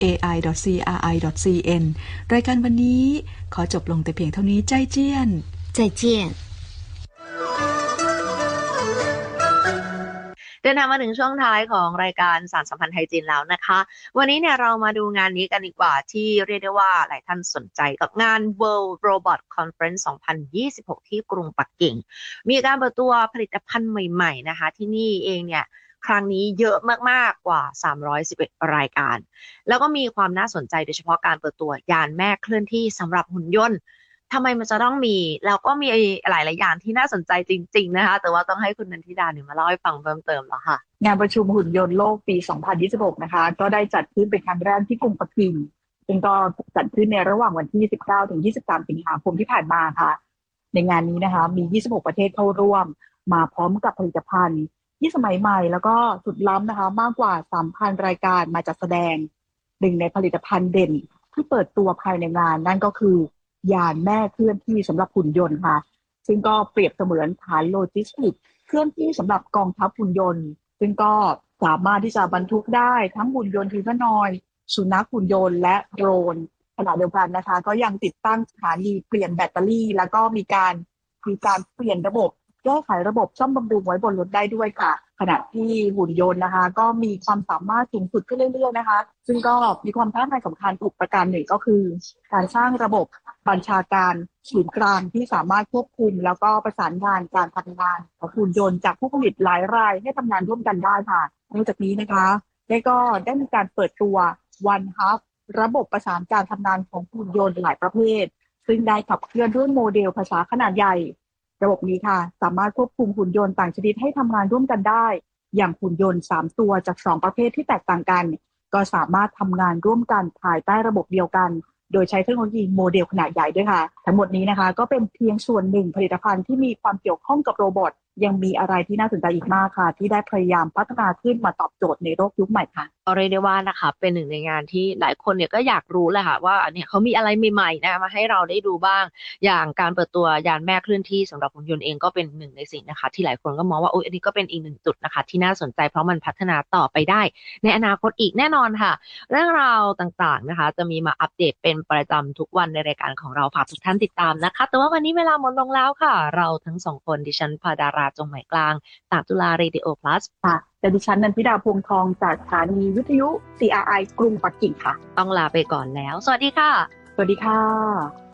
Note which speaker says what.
Speaker 1: ai.cri.cn รายการวันนี้ขอจบลงแต่เพียงเท่านี้ใจเจี้ยน
Speaker 2: 再见
Speaker 3: เดินทางมาถึงช่วงท้ายของรายการสานสัมพันธ์ไทยจีนแล้วนะคะวันนี้เนี่ยเรามาดูงานนี้กันดีกว่าที่เรียกได้ว่าหลายท่านสนใจกับงาน World Robot Conference 2026 ที่กรุงปักกิ่งมีการเปิดตัวผลิตภัณฑ์ใหม่ๆนะคะที่นี่เองเนี่ยครั้งนี้เยอะมากๆกว่า311รายการแล้วก็มีความน่าสนใจโดยเฉพาะการเปิดตัวยานแม่เคลื่อนที่สำหรับหุ่นยนต์ทำไมมันจะต้องมีแล้วก็มีหลายๆอย่างที่น่าสนใจจริงๆนะคะแต่ว่าต้องให้คุณนันทิดาเนี่ยมาเล่าให้ฟังเพิ่มเติมแล้วค่ะ
Speaker 4: งานประชุมหุ่นยนต์โลกปี 2026 นะคะก็ได้จัดขึ้นเป็นครั้งแรกที่กรุงปักกิ่งซึ่งก็จัดขึ้นในระหว่างวันที่ 19 ถึง 23 สิงหาคมที่ผ่านมาค่ะในงานนี้นะคะมี 26 ประเทศเข้าร่วมมาพร้อมกับผลิตภัณฑ์ที่สมัยใหม่แล้วก็สุดล้ำนะคะมากกว่า 3,000 รายการมาจัดแสดงหนึ่งในผลิตภัณฑ์เด่นที่เปิดตัวภายในงานนั่นก็คือยานแม่เคลื่อนที่สำหรับหุ่นยนต์ค่ะซึ่งก็เปรียบเสมือนฐานโลจิสติกส์เคลื่อนที่สำหรับกองทัพหุ่นยนต์ซึ่งก็สามารถที่จะบรรทุกได้ทั้งหุ่นยนต์ฮิวแมนอยด์สุนัขหุ่นยนต์และโดรนขณะเดียวกันนะคะก็ยังติดตั้งสถานีเปลี่ยนแบตเตอรี่แล้วก็มีการเปลี่ยนระบบแก้ไขระบบซ่อมบำรุงไว้บนรถได้ด้วยค่ะขณะที่หุ่นยนต์นะคะก็มีความสามารถสูงสุดขึ้นเรื่อยๆนะคะซึ่งก็มีความท้าทายสำคัญอีกประการหนึ่งก็คือการสร้างระบบบัญชาการศูนย์กลางที่สามารถควบคุมแล้วก็ประสานงานการทำงานของหุ่นยนต์จากผู้ผลิตหลายรายให้ทำงานร่วมกันได้ค่ะนอกจากนี้นะคะได้มีการเปิดตัว One Hub ระบบประสานการทำงานของหุ่นยนต์หลายประเภทซึ่งได้ขับเคลื่อนด้วยโมเดลภาษาขนาดใหญ่ระบบนี้ค่ะสามารถควบคุมหุ่นยนต์ต่างชนิดให้ทำงานร่วมกันได้อย่างหุ่นยนต์3ตัวจาก2ประเภทที่แตกต่างกันก็สามารถทำงานร่วมกันภายใต้ระบบเดียวกันโดยใช้เทคโนโลยีโมเดลขนาดใหญ่ด้วยค่ะทั้งหมดนี้นะคะก็เป็นเพียงส่วนหนึ่งผลิตภัณฑ์ที่มีความเกี่ยวข้องกับโรบอทยังมีอะไรที่น่าสนใจอีกมากค่ะที่ได้พยายามพัฒนาขึ้นมาตอบโจทย์ในโลกยุคใหม่ค่ะ
Speaker 3: เรียกได้ว่านะคะเป็นหนึ่งในงานที่หลายคนเนี่ยก็อยากรู้แหละค่ะว่าเนี่ยเขามีอะไรใหม่ๆนะมาให้เราได้ดูบ้างอย่างการเปิดตัวยานแม่เคลื่อนที่สำหรับหุ่นยนต์เองก็เป็นหนึ่งในสิ่งนะคะที่หลายคนก็มองว่าโอ้ยอันนี้ก็เป็นอีกหนึ่งจุดนะคะที่น่าสนใจเพราะมันพัฒนาต่อไปได้ในอนาคตอีกแน่นอนค่ะเรื่องราวต่างๆนะคะจะมีมาอัปเดตเป็นประจำทุกวันในรายการของเราฝากทุกท่านติดตามนะคะแต่ว่าวันนี้เวลาหมดลงแล้วค่ะเราทั้งสองคนดิฉันภดาราจงไหมกลางจากจุฬาเรดิโอ plus
Speaker 4: ค่ะและดิฉันนันทิดาพวงทองจากสถานีวิทยุ CRI กรุงปักกิ่งค่ะ
Speaker 3: ต้องลาไปก่อนแล้วสวัสดีค่ะ
Speaker 4: สวัสดีค่ะ